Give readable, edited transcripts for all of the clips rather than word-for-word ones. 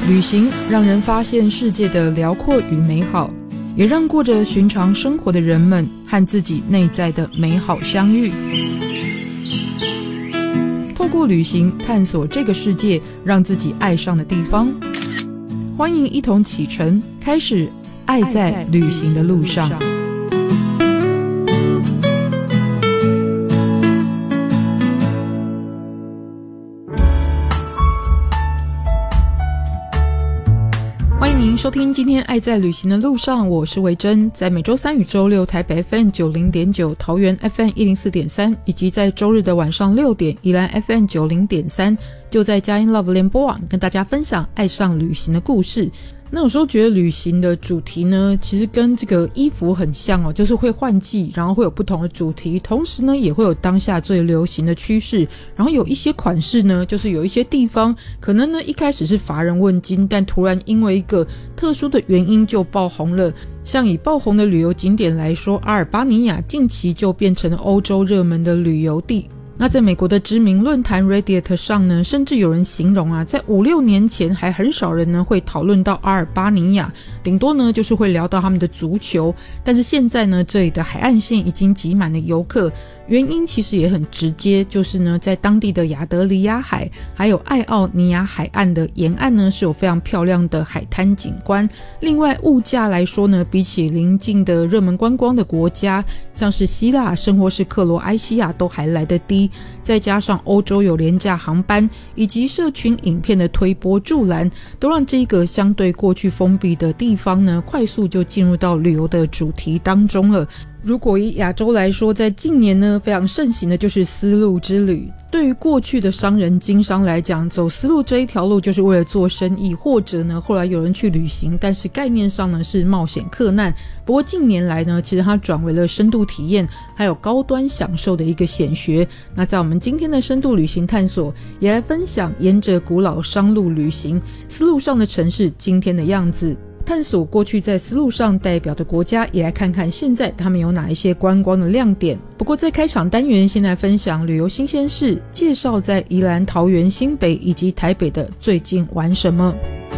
旅行让人发现世界的辽阔与美好，也让过着寻常生活的人们和自己内在的美好相遇。透过旅行探索这个世界让自己爱上的地方。欢迎一同启程，开始爱在旅行的路上。欢迎您收听今天爱在旅行的路上，我是维珍，在每周三与周六台北 FM90.9 桃园 FM104.3 以及在周日的晚上6点宜兰 FM90.3 就在佳音 Love 联播网跟大家分享爱上旅行的故事。那有时候觉得旅行的主题呢，其实跟这个衣服很像哦，就是会换季，然后会有不同的主题，同时呢也会有当下最流行的趋势，然后有一些款式呢，就是有一些地方可能呢一开始是乏人问津，但突然因为一个特殊的原因就爆红了。像以爆红的旅游景点来说，阿尔巴尼亚近期就变成了欧洲热门的旅游地。那在美国的知名论坛 Reddit 上呢，甚至有人形容啊，在5-6年前还很少人呢会讨论到阿尔巴尼亚，顶多呢就是会聊到他们的足球，但是现在呢这里的海岸线已经挤满了游客。原因其实也很直接，就是呢在当地的亚得里亚海还有爱奥尼亚海岸的沿岸呢是有非常漂亮的海滩景观。另外物价来说呢，比起邻近的热门观光的国家像是希腊甚或是克罗埃西亚都还来得低，再加上欧洲有廉价航班以及社群影片的推波助澜，都让这个相对过去封闭的地方呢快速就进入到旅游的主题当中了。如果以亚洲来说，在近年呢非常盛行的就是丝路之旅。对于过去的商人经商来讲，走丝路这一条路就是为了做生意，或者呢后来有人去旅行，但是概念上呢是冒险克难。不过近年来呢，其实它转为了深度体验还有高端享受的一个显学。那在我们今天的深度旅行探索，也来分享沿着古老商路旅行丝路上的城市今天的样子，探索过去在丝路上代表的国家，也来看看现在他们有哪一些观光的亮点。不过在开场单元先来分享旅游新鲜事，介绍在宜兰、桃园、新北以及台北的最近玩什么。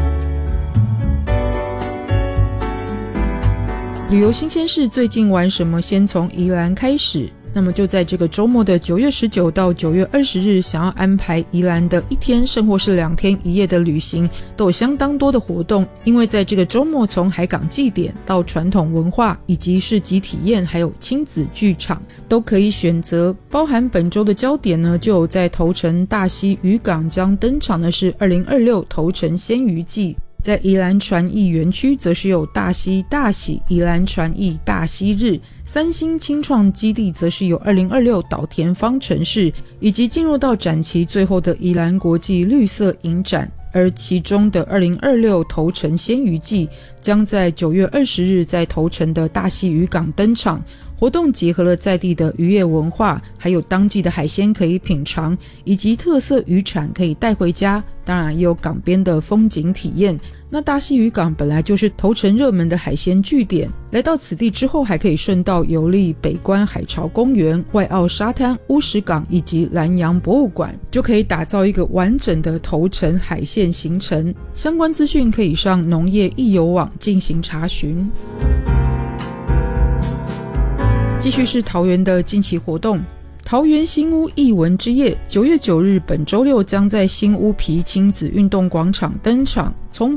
旅游新鲜事最近玩什么，先从宜兰开始。那么就在这个周末的9月19到9月20日，想要安排宜兰的1天甚或是2天1夜的旅行，都有相当多的活动。因为在这个周末，从海港祭典到传统文化以及市集体验还有亲子剧场都可以选择。包含本周的焦点呢，就有在头城大溪渔港将登场的是2026头城鲜鱼季。在宜兰传艺园区则是有大溪大喜宜兰传艺大溪日，三星青创基地则是有2026岛田方程式，以及进入到展期最后的宜兰国际绿色影展。而其中的2026头城鲜鱼季将在9月20日在头城的大溪渔港登场。活动结合了在地的渔业文化，还有当季的海鲜可以品尝，以及特色渔产可以带回家，当然也有港边的风景体验。那大溪渔港本来就是头城热门的海鲜据点，来到此地之后还可以顺道游历北关海潮公园、外澳沙滩、乌石港以及南洋博物馆，就可以打造一个完整的头城海线行程。相关资讯可以上农业易游网进行查询。继续是桃园的近期活动，桃园新屋艺文之夜9月9日本周六将在新屋皮亲子运动广场登场。从